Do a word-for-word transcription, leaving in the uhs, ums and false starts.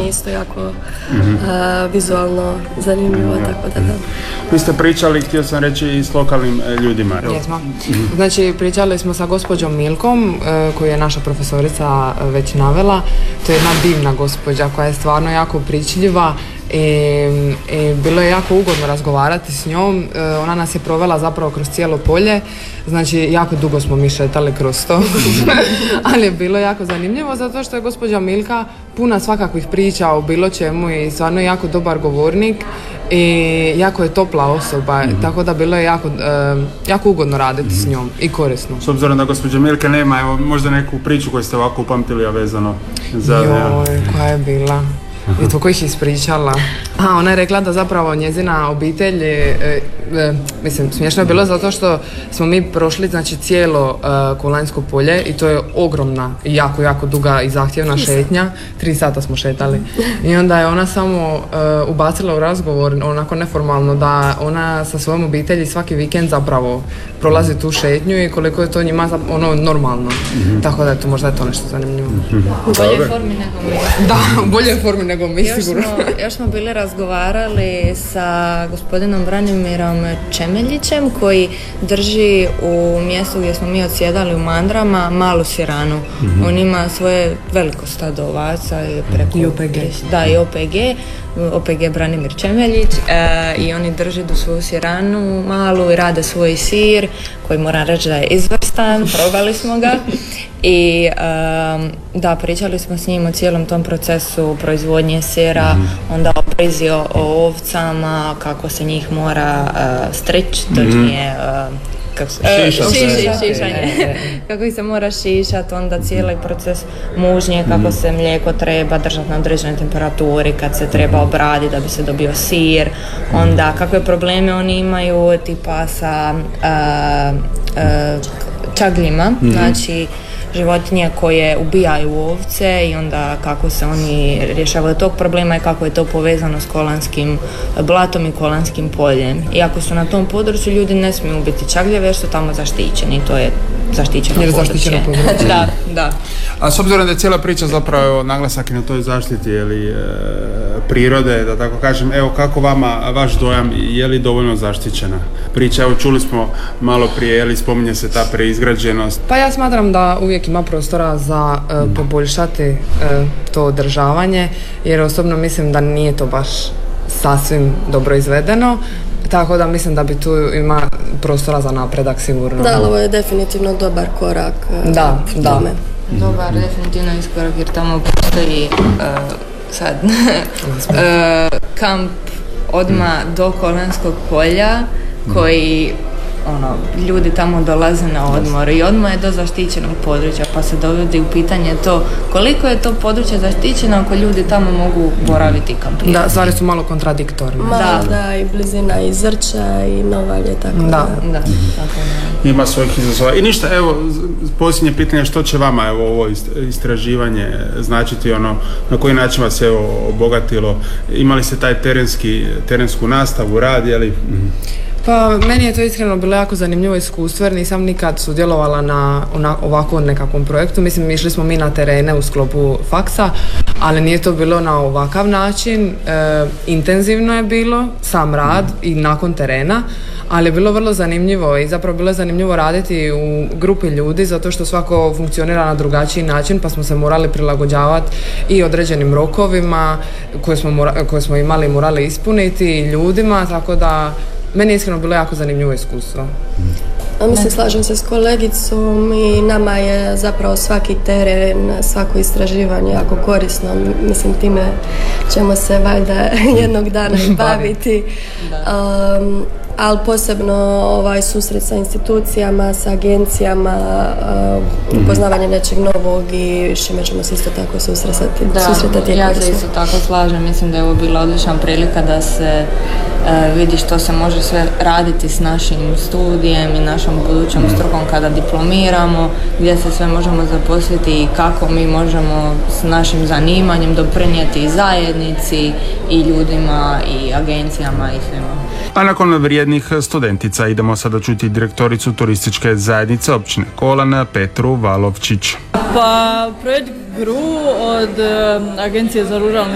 je isto jako mm-hmm. uh, vizualno zanimljivo, mm-hmm. tako da da. Vi ste pričali, htio sam reći, i s lokalnim ljudima. Jesmo. Mm-hmm. Znači, pričali smo sa gospođom Milkom, uh, koju je naša profesorica već navela. To je jedna divna gospođa koja je stvarno jako pričljiva. I, i bilo je jako ugodno razgovarati s njom. E, ona nas je provela zapravo kroz cijelo polje, znači jako dugo smo mi šetali kroz to ali je bilo jako zanimljivo zato što je gospođa Milka puna svakakvih priča o bilo čemu i stvarno je jako dobar govornik i jako je topla osoba, mm-hmm. tako da bilo je jako, e, jako ugodno raditi mm-hmm. s njom i korisno. S obzirom da gospođa Milke nema, evo možda neku priču koju ste ovako upamtili, a vezano za... Joj, koja je bila? I to ih ispričala. A, ona je rekla da zapravo njezina obitelj je, e, e, mislim, smiješno je bilo zato što smo mi prošli, znači, cijelo e, Kolanjsko polje i to je ogromna i jako, jako duga i zahtjevna šetnja. Tri sata smo šetali. I onda je ona samo e, ubacila u razgovor, onako neformalno, da ona sa svojom obitelji svaki vikend zapravo prolazi tu šetnju i koliko je to njima ono normalno. Mm-hmm. Tako da je to možda je to nešto zanimljivo. Mm-hmm. U boljoj formi nego mi. Da, u boljoj formi nego mi, još sigurno. Smo, još smo bili razgovarali sa gospodinom Branimirom Čemeljićem koji drži u mjestu gdje smo mi odsjedali u Mandrama malu siranu. Mm-hmm. On ima svoje veliko stado ovaca preko... I O P G. Da, i O P G. O P G Branimir Čemeljić e, i oni drže do svoju siranu malu i rade svoj sir koji moram reći da je izvrstan, probali smo ga i e, da, pričali smo s njim o cijelom tom procesu proizvodnje sira, mm-hmm. onda o brizi o ovcama, kako se njih mora e, strići, točnije e, kako se, Šiša, e, šiši, šišanje. Kako ih se mora šišati, onda cijeli proces mužnje, kako mm. se mlijeko treba držati na određenoj temperaturi, kad se treba obraditi da bi se dobio sir, onda kakve probleme oni imaju tipa sa uh, uh, čagljima, mm. znači životinje koje ubijaju ovce i onda kako se oni rješavaju tog problema i kako je to povezano s Kolanskim blatom i Kolanskim poljem. Iako su na tom području, ljudi ne smiju ubiti čagljeve jer su tamo zaštićeni, to je zaštićeno jer područje. Zaštićeno područje. Da, da. A s obzirom da je cijela priča zapravo naglasak i na toj zaštiti ili, e, prirode, da tako kažem, evo kako vama vaš dojam, je li dovoljno zaštićena priča? Evo čuli smo malo prije, je li spominje se ta preizgrađenost? Pa ja smatram da uvijek ima prostora za e, poboljšati e, to održavanje, jer osobno mislim da nije to baš sasvim dobro izvedeno, tako da mislim da bi tu ima prostora za napredak sigurno. Da, ovo je definitivno dobar korak. E, da, da. Tome. Dobar, definitivno iskorak jer tamo postoji uh, sad uh, kamp odmah do Kolanskog polja koji ono, ljudi tamo dolaze na odmor i odmah je do zaštićenog područja, pa se dovodi u pitanje to koliko je to područje zaštićeno ako ljudi tamo mogu boraviti i kampirati. Da, stvari su malo kontradiktorne. Malo, da. da, i blizina i Zrča i Novalje, tako da. Da, da. Mm-hmm. Tako da. Ima svojih izazova. I ništa, evo, posljednje pitanje, što će vama evo ovo istraživanje značiti, ono, na koji način vas je obogatilo? Imali ste taj terenski, terensku nastavu, rad, je li? Mm-hmm. Pa meni je to iskreno bilo jako zanimljivo iskustvo jer nisam nikad sudjelovala na, na ovakvom nekakvom projektu. Mislim, išli smo mi na terene u sklopu faksa, ali nije to bilo na ovakav način. E, intenzivno je bilo sam rad i nakon terena, ali je bilo vrlo zanimljivo i zapravo bilo je zanimljivo raditi u grupi ljudi zato što svako funkcionira na drugačiji način, pa smo se morali prilagođavati i određenim rokovima koje smo, mora, koje smo imali morali ispuniti i ljudima, tako da meni je iskreno bilo jako zanimljivo iskustvo. A mislim, slažem se s kolegicom i nama je zapravo svaki teren, svako istraživanje jako korisno. Mislim, time ćemo se valjda jednog dana i baviti. Um, ali posebno ovaj susret sa institucijama, sa agencijama, uh, upoznavanje nečeg novog i s čime ćemo se isto tako susretati. Da, susretati ja se isto tako slažem. Mislim da je ovo bila odlična prilika da se uh, vidi što se može sve raditi s našim studijem i našom budućom strukom kada diplomiramo, gdje se sve možemo zaposliti i kako mi možemo s našim zanimanjem doprinijeti i zajednici i ljudima i agencijama i svima. A nakon vrijednih studentica idemo sada čuti direktoricu turističke zajednice općine Kolan, Petru Valovčić. Pa projekt G R U od Agencije za ruralni